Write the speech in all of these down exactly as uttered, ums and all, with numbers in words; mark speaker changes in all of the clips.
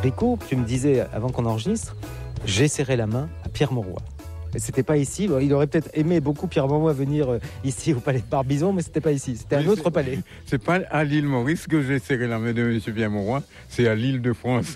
Speaker 1: Rico, tu me disais avant qu'on enregistre, j'ai serré la main à Pierre Mauroy. C'était pas ici. Il aurait peut-être aimé beaucoup Pierre Mauroy venir ici au palais de Barbizon, mais c'était pas ici. C'était un autre palais.
Speaker 2: C'est pas à l'île Maurice que j'ai serré la main de M. Pierre Mauroy, c'est à l'île de France.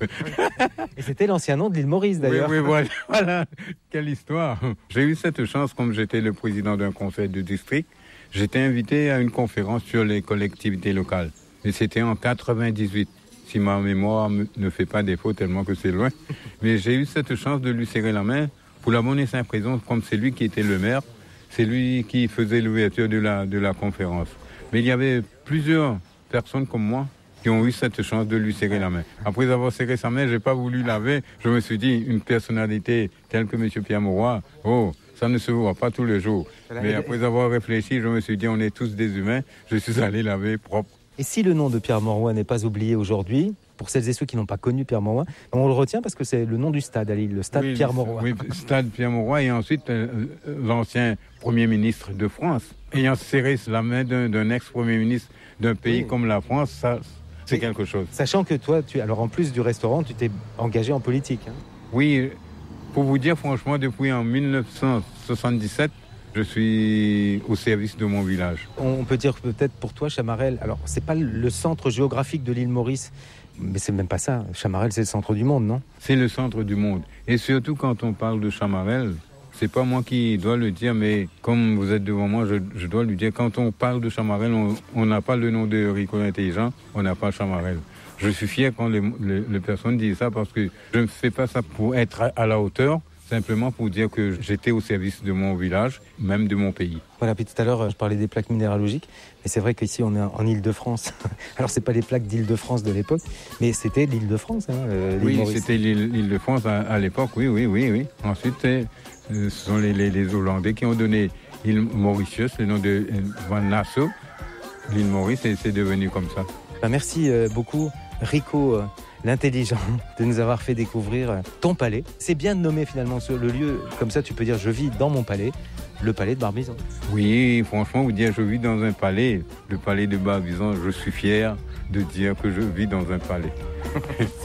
Speaker 1: Et c'était l'ancien nom de l'île Maurice d'ailleurs.
Speaker 2: Oui, oui, voilà, voilà. Quelle histoire. J'ai eu cette chance, comme j'étais le président d'un conseil de district, j'étais invité à une conférence sur les collectivités locales. Et c'était en quatre-vingt-dix-huit. Si ma mémoire ne fait pas défaut tellement que c'est loin. Mais j'ai eu cette chance de lui serrer la main. Pour la bonne et simple raison, comme c'est lui qui était le maire, c'est lui qui faisait l'ouverture de la, de la conférence. Mais il y avait plusieurs personnes comme moi qui ont eu cette chance de lui serrer la main. Après avoir serré sa main, je n'ai pas voulu laver. Je me suis dit, une personnalité telle que M. Pierre Mauroy, oh, ça ne se voit pas tous les jours. Mais après avoir réfléchi, je me suis dit, on est tous des humains. Je suis allé laver propre.
Speaker 1: Et si le nom de Pierre Mauroy n'est pas oublié aujourd'hui, pour celles et ceux qui n'ont pas connu Pierre Mauroy, on le retient parce que c'est le nom du stade à Lille, le stade
Speaker 2: oui,
Speaker 1: Pierre Mauroy.
Speaker 2: Oui, stade Pierre Mauroy et ensuite euh, l'ancien Premier ministre de France. Ayant serré la main d'un, d'un ex-Premier ministre d'un pays oui. comme la France, ça, c'est et quelque chose.
Speaker 1: Sachant que toi, tu, alors en plus du restaurant, tu t'es engagé en politique. Hein.
Speaker 2: Oui, pour vous dire franchement, depuis en dix-neuf cent soixante-dix-sept, je suis au service de mon village.
Speaker 1: On peut dire peut-être pour toi, Chamarel, alors c'est pas le centre géographique de l'île Maurice, mais c'est même pas ça. Chamarel, c'est le centre du monde, non ? C'est
Speaker 2: le centre du monde. Et surtout quand on parle de Chamarel, c'est pas moi qui dois le dire, mais comme vous êtes devant moi, je, je dois lui dire, quand on parle de Chamarel, on n'a pas le nom de Rico l'intelligent, on n'a pas Chamarel. Je suis fier quand les, les, les personnes disent ça parce que je ne fais pas ça pour être à, à la hauteur, simplement pour dire que j'étais au service de mon village, même de mon pays.
Speaker 1: Voilà, puis tout à l'heure, je parlais des plaques minéralogiques, mais c'est vrai qu'ici, on est en Île-de-France. Alors, c'est pas les plaques d'Île-de-France de l'époque, mais c'était l'Île-de-France. Hein, euh,
Speaker 2: oui, Maurice. C'était l'île, l'Île-de-France à, à l'époque, oui, oui, oui. oui. Ensuite, euh, ce sont les, les, les Hollandais qui ont donné l'île Mauritius, le nom de euh, Van Nassau. L'île Maurice, et c'est devenu comme ça.
Speaker 1: Ben, merci euh, beaucoup, Rico. Euh, l'intelligent, de nous avoir fait découvrir ton palais. C'est bien de nommer finalement le lieu, comme ça tu peux dire je vis dans mon palais, le palais de Barbizon.
Speaker 2: Oui, franchement, vous dire je vis dans un palais, le palais de Barbizon, je suis fier de dire que je vis dans un palais.